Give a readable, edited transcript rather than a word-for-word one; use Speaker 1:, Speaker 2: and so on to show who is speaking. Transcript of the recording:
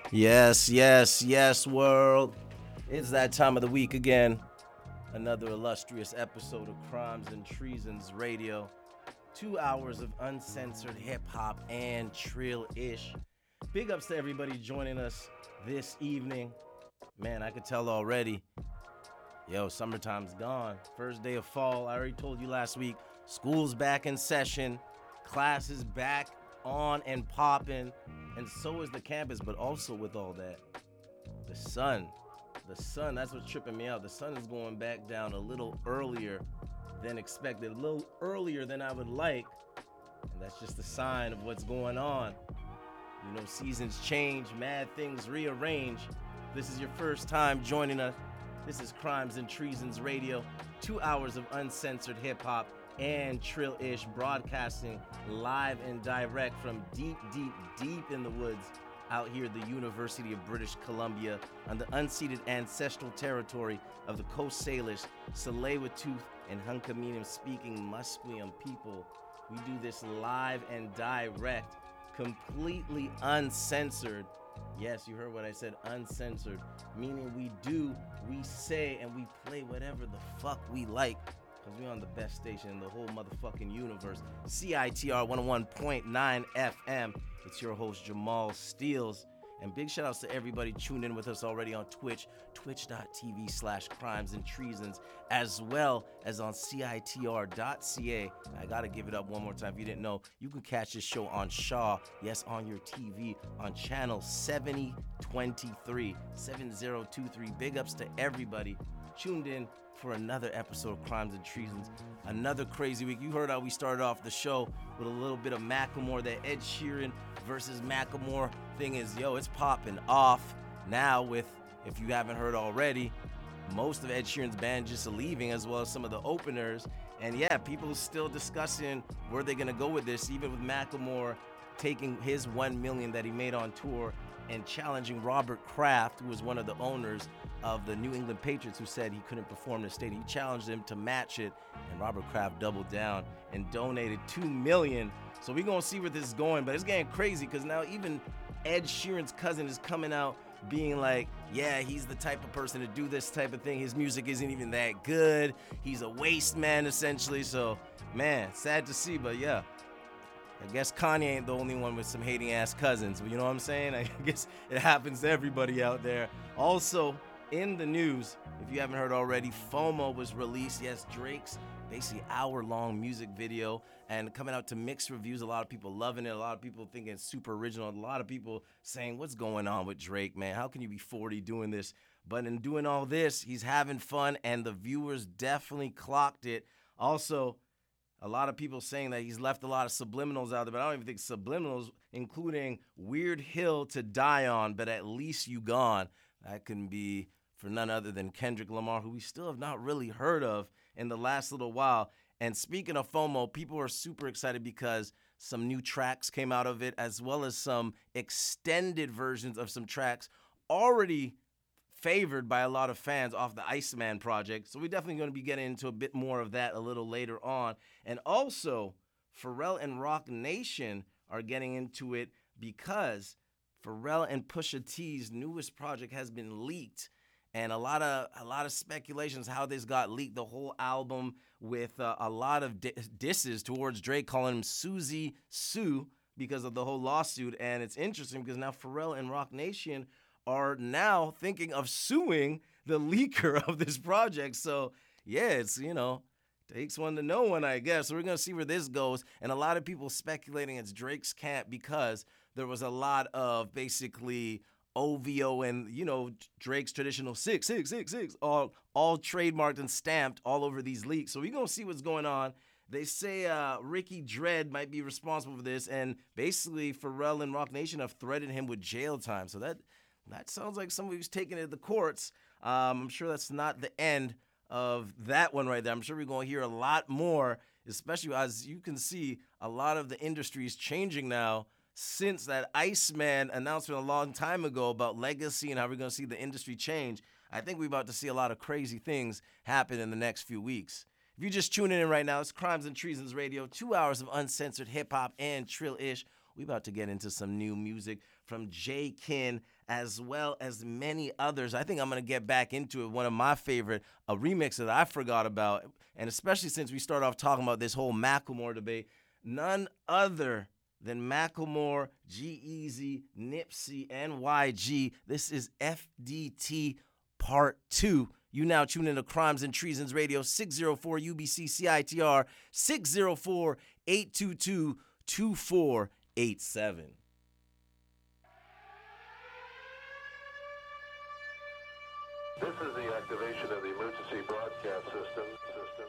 Speaker 1: Yes, yes, yes, world. It's that time of the week again. Another illustrious episode of Crimes and Treasons Radio. 2 hours of uncensored hip hop and trill ish. Big ups to everybody joining us this evening. Man, I could tell already. Yo, summertime's gone. First day of fall. I already told you last week. School's back in session. Class is back on and popping. And so is the campus. But also with all that, the sun. The sun, that's what's tripping me out. The sun is going back down a little earlier than expected. A little earlier than I would like. And that's just a sign of what's going on. You know, seasons change. Mad things rearrange. This is your first time joining us. This is Crimes and Treasons Radio, 2 hours of uncensored hip hop and trill ish, broadcasting live and direct from deep, deep, deep in the woods out here at the University of British Columbia on the unceded ancestral territory of the Coast Salish, Tsleil-Waututh, and Hunkaminam speaking Musqueam people. We do this live and direct, completely uncensored. Yes, you heard what I said, uncensored, meaning we say, and we play whatever the fuck we like, because we're on the best station in the whole motherfucking universe, CITR 101.9 FM. It's your host, Jamal Steels. And big shout outs to everybody tuned in with us already on Twitch, twitch.tv/crimes and treasons, as well as on CITR.ca. I gotta give it up one more time. If you didn't know, you can catch this show on Shaw, yes, on your TV, on channel 7023. Big ups to everybody tuned in for another episode of Crimes and Treasons. Another crazy week. You heard how we started off the show with a little bit of Macklemore. That Ed Sheeran versus Macklemore thing is, it's popping off now with, if you haven't heard already, most of Ed Sheeran's band just leaving, as well as some of the openers. And yeah, people still discussing where they're going to go with this, even with Macklemore taking his $1 million that he made on tour and challenging Robert Kraft, who was one of the owners of the New England Patriots, who said he couldn't perform in the stadium. He challenged him to match it, and Robert Kraft doubled down and donated $2 million. So we're going to see where this is going, but it's getting crazy because now even Ed Sheeran's cousin is coming out being like, yeah, he's the type of person to do this type of thing. His music isn't even that good. He's a waste man, essentially. So, man, sad to see, but yeah. I guess Kanye ain't the only one with some hating-ass cousins. You know what I'm saying? I guess it happens to everybody out there. Also, in the news, if you haven't heard already, FOMO was released. Yes, Drake's basically hour-long music video, and coming out to mixed reviews. A lot of people loving it. A lot of people thinking it's super original. A lot of people saying, what's going on with Drake, man? How can you be 40 doing this? But in doing all this, he's having fun, and the viewers definitely clocked it. Also, a lot of people saying that he's left a lot of subliminals out there, but I don't even think subliminals, including Weird Hill to Die On, but At Least You Gone. That can be for none other than Kendrick Lamar, who we still have not really heard of in the last little while. And speaking of FOMO, people are super excited because some new tracks came out of it, as well as some extended versions of some tracks already favored by a lot of fans off the Iceman project. So we're definitely going to be getting into a bit more of that a little later on. And also, Pharrell and Roc Nation are getting into it because Pharrell and Pusha T's newest project has been leaked. And a lot of speculations how this got leaked. The whole album with a lot of disses towards Drake, calling him Susie Sue because of the whole lawsuit. And it's interesting because now Pharrell and Roc Nation are now thinking of suing the leaker of this project. So, yeah, it's, takes one to know one, I guess. So we're going to see where this goes. And a lot of people speculating it's Drake's camp because there was a lot of basically OVO and, Drake's traditional 666, all trademarked and stamped all over these leaks. So we're going to see what's going on. They say Ricky Dredd might be responsible for this. And basically, Pharrell and Roc Nation have threatened him with jail time. So that sounds like somebody who's taking it to the courts. I'm sure that's not the end of that one right there. I'm sure we're going to hear a lot more, especially as you can see, a lot of the industry is changing now since that Iceman announcement a long time ago about legacy and how we're going to see the industry change. I think we're about to see a lot of crazy things happen in the next few weeks. If you're just tuning in right now, it's Crimes and Treasons Radio, 2 hours of uncensored hip-hop and trill-ish We about to get into some new music from J. Kin as well as many others. I think I'm going to get back into it. One of my favorite, a remix that I forgot about, and especially since we start off talking about this whole Macklemore debate, none other than Macklemore, G-Eazy, Nipsey, and YG. This is FDT Part 2. You now tune into Crimes and Treasons Radio, 604 UBC CITR, 604-822-2487.
Speaker 2: This is the activation of the emergency broadcast system.